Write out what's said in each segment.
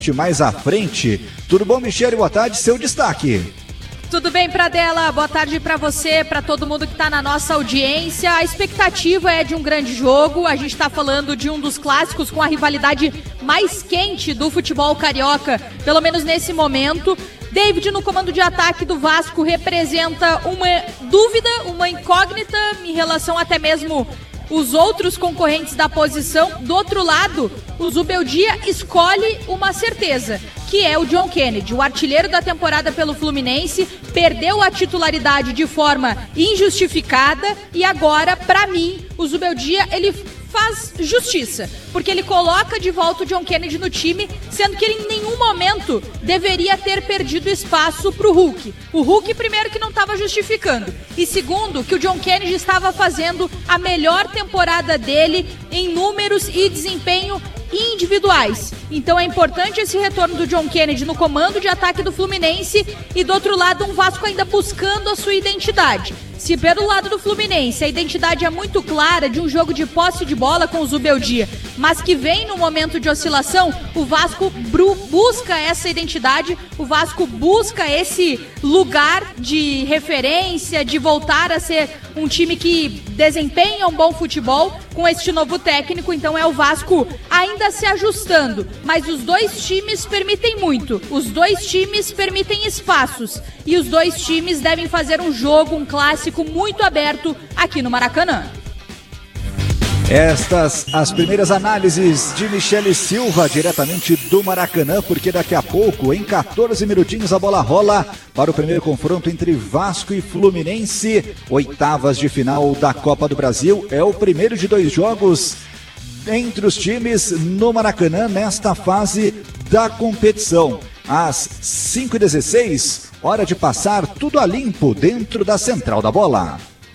mais à frente. Tudo bom, Michele? Boa tarde, seu destaque. Tudo bem, Pradella? Boa tarde para você, para todo mundo que está na nossa audiência. A expectativa é de um grande jogo. A gente está falando de um dos clássicos com a rivalidade mais quente do futebol carioca, pelo menos nesse momento. David, no comando de ataque do Vasco, representa uma dúvida, uma incógnita em relação até mesmo os outros concorrentes da posição. Do outro lado, o Zubeldia escolhe uma certeza, que é o John Kennedy, o artilheiro da temporada pelo Fluminense, perdeu a titularidade de forma injustificada e agora, para mim, o Zubeldia, ele faz justiça, porque ele coloca de volta o John Kennedy no time, sendo que ele em nenhum momento deveria ter perdido espaço pro Hulk. O Hulk, primeiro, que não estava justificando, e segundo, que o John Kennedy estava fazendo a melhor temporada dele em números e desempenho individuais. Então é importante esse retorno do John Kennedy no comando de ataque do Fluminense e do outro lado um Vasco ainda buscando a sua identidade. Se pelo lado do Fluminense a identidade é muito clara de um jogo de posse de bola com o Zubeldia, mas que vem no momento de oscilação, o Vasco busca essa identidade, o Vasco busca esse lugar de referência, de voltar a ser um time que desempenha um bom futebol com este novo técnico. Então é o Vasco ainda se ajustando, mas os dois times permitem muito, os dois times permitem espaços e os dois times devem fazer um jogo, um clássico muito aberto aqui no Maracanã. Estas as primeiras análises de Michele Silva, diretamente do Maracanã, porque daqui a pouco, em 14 minutinhos, a bola rola para o primeiro confronto entre Vasco e Fluminense, oitavas de final da Copa do Brasil. É o primeiro de dois jogos entre os times no Maracanã nesta fase da competição. Às 5h16, hora de passar tudo a limpo dentro da central da bola.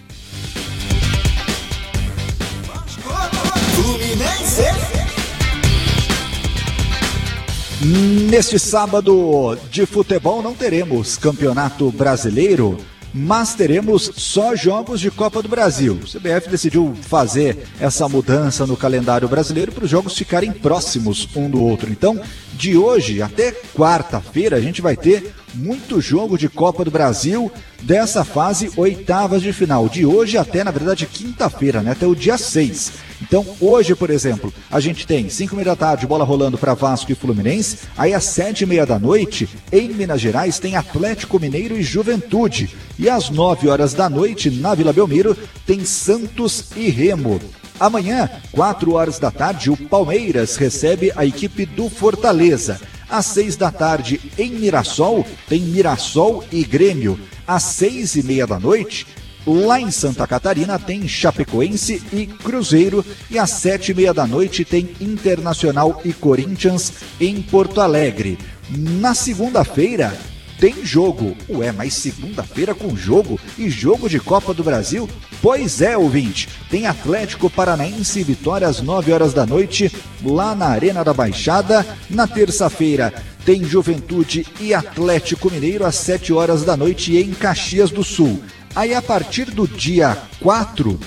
Neste sábado de futebol não teremos Campeonato Brasileiro, mas teremos só jogos de Copa do Brasil. O CBF decidiu fazer essa mudança no calendário brasileiro para os jogos ficarem próximos um do outro. Então, de hoje até quarta-feira, a gente vai ter muito jogo de Copa do Brasil dessa fase oitavas de final. De hoje até, na verdade, quinta-feira, né? Até o dia 6. Então, hoje, por exemplo, a gente tem 5h30 da tarde, bola rolando para Vasco e Fluminense. Aí, às 7h30 da noite, em Minas Gerais, tem Atlético Mineiro e Juventude. E às 9 horas da noite, na Vila Belmiro, tem Santos e Remo. Amanhã, 4 horas da tarde, o Palmeiras recebe a equipe do Fortaleza. Às 6 da tarde, em Mirassol, tem Mirassol e Grêmio. Às 6h30 da noite, lá em Santa Catarina, tem Chapecoense e Cruzeiro. E às 7h30 da noite, tem Internacional e Corinthians em Porto Alegre. Na segunda-feira, tem jogo. Ué, mas segunda-feira com jogo? E jogo de Copa do Brasil? Pois é, ouvinte. Tem Atlético Paranaense e Vitória às 9 horas da noite, lá na Arena da Baixada. Na terça-feira, tem Juventude e Atlético Mineiro às 7 horas da noite em Caxias do Sul. Aí, a partir do dia 4,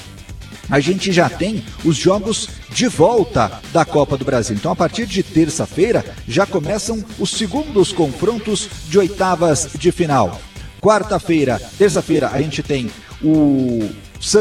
a gente já tem os jogos de volta da Copa do Brasil. Então, a partir de terça-feira, já começam os segundos confrontos de oitavas de final. Terça-feira, a gente tem o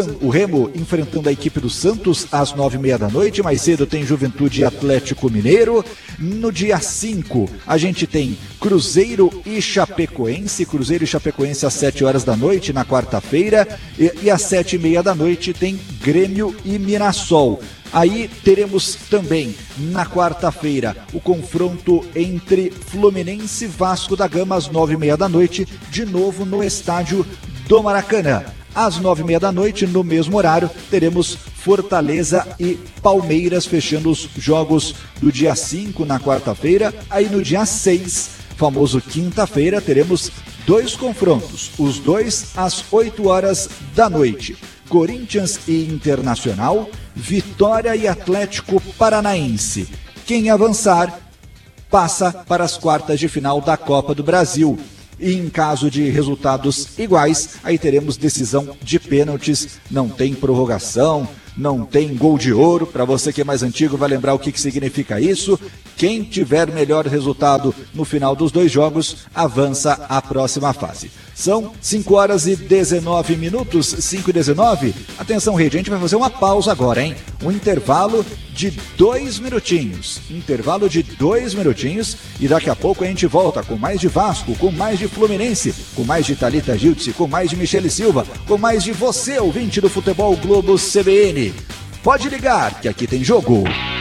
Remo enfrentando a equipe do Santos às 9h30 da noite. Mais cedo tem Juventude e Atlético Mineiro. No dia 5, a gente tem Cruzeiro e Chapecoense. Cruzeiro e Chapecoense às 7 horas da noite na quarta-feira. E às 7h30 da noite tem Grêmio e Mirassol. Aí teremos também, na quarta-feira, o confronto entre Fluminense e Vasco da Gama às 9h30 da noite, de novo no estádio do Maracanã. Às 9h30 da noite, no mesmo horário, teremos Fortaleza e Palmeiras fechando os jogos do dia 5 na quarta-feira. Aí no dia 6, famoso quinta-feira, teremos dois confrontos, os dois às 8 horas da noite. Corinthians e Internacional, Vitória e Atlético Paranaense. Quem avançar passa para as quartas de final da Copa do Brasil. E em caso de resultados iguais, aí teremos decisão de pênaltis, não tem prorrogação, não tem gol de ouro. Para você que é mais antigo vai lembrar o que significa isso. Quem tiver melhor resultado no final dos 2 jogos, avança à próxima fase. São 5h19, 5h19. Atenção, Rede, a gente vai fazer uma pausa agora, hein? Um intervalo de 2 minutinhos. Intervalo de 2 minutinhos e daqui a pouco a gente volta com mais de Vasco, com mais de Fluminense, com mais de Thalita Giltze, com mais de Michele Silva, com mais de você, ouvinte do Futebol Globo CBN. Pode ligar, que aqui tem jogo.